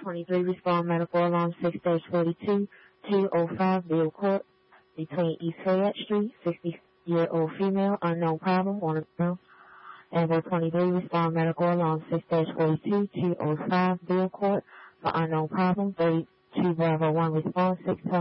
23, respond medical alarm 6-42, 205 Bill Court, between East Fayette Street, 60-year-old female, unknown problem, on the ground. Amber 23, respond medical alarm 6-42, 205 Bill Court, for unknown problem, 32 Bravo 1, respond 6